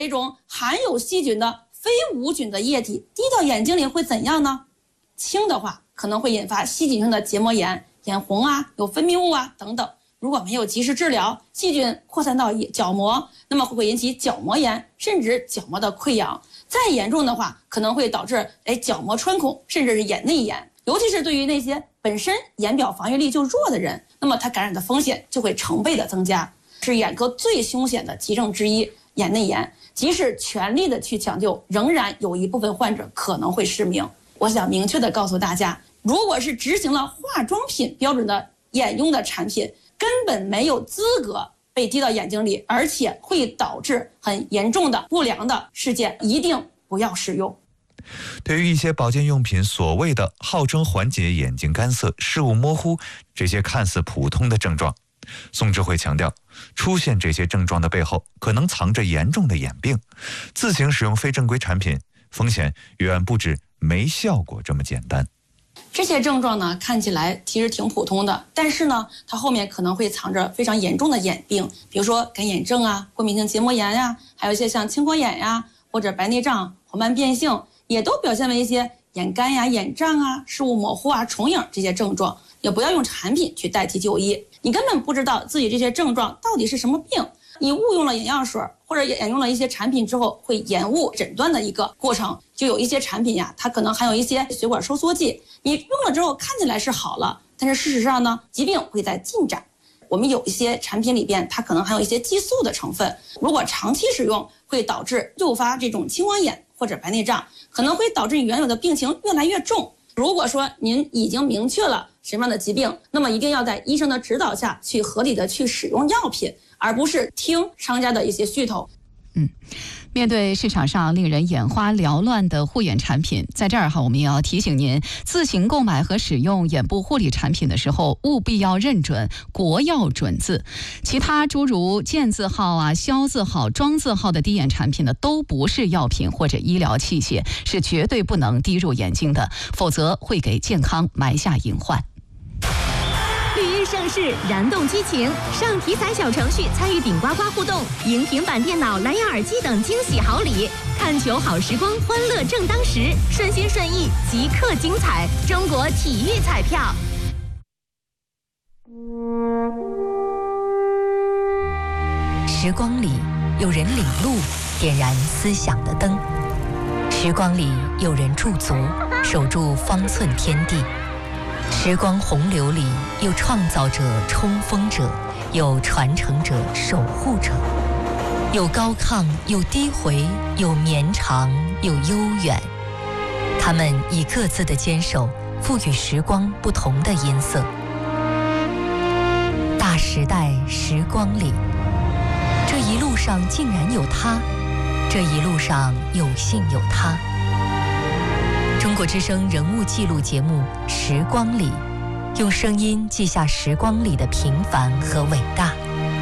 这种含有细菌的非无菌的液体滴到眼睛里会怎样呢？轻的话可能会引发细菌性的结膜炎、眼红啊、有分泌物啊等等。如果没有及时治疗，细菌扩散到角膜，那么会引起角膜炎，甚至角膜的溃疡。再严重的话，可能会导致角膜穿孔，甚至是眼内炎。尤其是对于那些本身眼表防御力就弱的人，那么他感染的风险就会成倍的增加，是眼科最凶险的急症之一。眼内炎，即使全力的去抢救，仍然有一部分患者可能会失明。我想明确的告诉大家，如果是执行了化妆品标准的眼用的产品，根本没有资格被滴到眼睛里，而且会导致很严重的不良的事件，一定不要使用。 对于一些保健用品所谓的号称缓解眼睛干涩、视物模糊这些看似普通的症状，宋智慧强调，出现这些症状的背后可能藏着严重的眼病，自行使用非正规产品风险远不止没效果这么简单。 这些症状呢，看起来其实挺普通的，但是呢，它后面可能会藏着非常严重的眼病，比如说干眼症啊、过敏性结膜炎呀，还有一些像青光眼呀，或者白内障、黄斑变性，也都表现为一些眼干呀、眼胀啊、视物模糊啊、重影这些症状。也不要用产品去代替就医，你根本不知道自己这些症状到底是什么病，你误用了眼药水或者眼用了一些产品之后，会延误诊断的一个过程。就有一些产品呀，它可能含有一些血管收缩剂，你用了之后看起来是好了，但是事实上呢，疾病会在进展。我们有一些产品里边，它可能含有一些激素的成分，如果长期使用，会导致诱发这种青光眼或者白内障，可能会导致你原有的病情越来越重。如果说您已经明确了什么样的疾病，那么一定要在医生的指导下去合理的去使用药品，而不是听商家的一些噱头。 面对市场上令人眼花缭乱的护眼产品，在这儿我们也要提醒您，自行购买和使用眼部护理产品的时候，务必要认准国药准字。其他诸如健字号啊、消字号、庄字号的滴眼产品呢，都不是药品或者医疗器械，是绝对不能滴入眼睛的，否则会给健康埋下隐患。 绿茵盛世，燃动激情，上体彩小程序参与顶呱呱互动，赢平板电脑、蓝牙耳机等惊喜好礼。看球好时光，欢乐正当时，顺心顺意，即刻精彩。中国体育彩票。 时光里有人领路，点燃思想的灯；时光里有人驻足，守住方寸天地。时光洪流里有创造者、冲锋者，有传承者、守护者，有高亢，有低回，有绵长，有悠远。他们以各自的坚守，赋予时光不同的音色。大时代时光里，这一路上竟然有他，这一路上有幸有他。中国之声人物记录节目《时光里》，用声音记下时光里的平凡和伟大。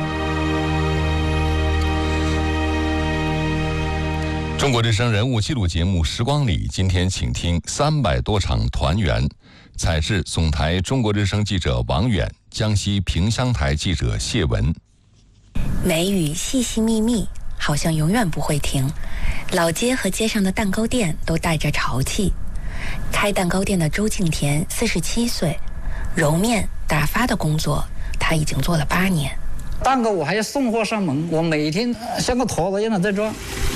中国之声人物记录节目《时光里》，今天请听300多场团圆。采制总台中国之声记者王远，江西萍乡台记者谢文。 梅雨细细密密，好像永远不会停。老街和街上的蛋糕店都带着潮气。开蛋糕店的周敬田47岁，揉面打发的工作他已经做了8年。 蛋糕我还要送货上门，我每天像个坨子一样在装。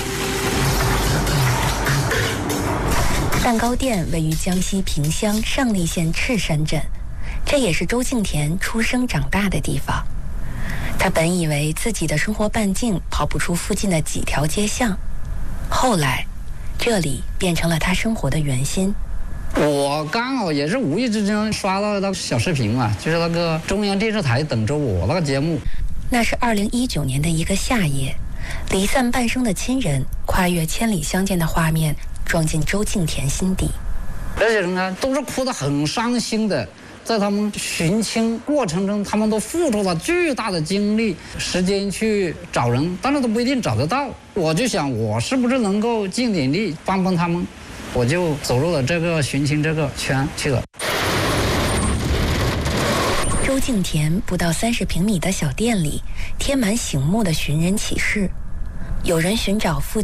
蛋糕店位于江西萍乡胜利县赤山镇，这也是周敬田出生长大的地方。他本以为自己的生活半径跑不出附近的几条街巷，后来这里变成了他生活的圆心。 我刚好也是无意之间刷到那个小视频嘛，就是那个中央电视台等着我那个节目。 那是2019年的一个夏夜，离散半生的亲人跨越千里相见的画面撞进周敬田心底。 这些人啊，都是哭得很伤心的。在他们寻亲过程中，他们都付出了巨大的精力、时间去找人，但是都不一定找得到。我就想，我是不是能够尽点力帮帮他们？我就走入了这个寻亲这个圈去了。 周敬田不到30平米的小店里，贴满醒目的寻人启事。 有人寻找父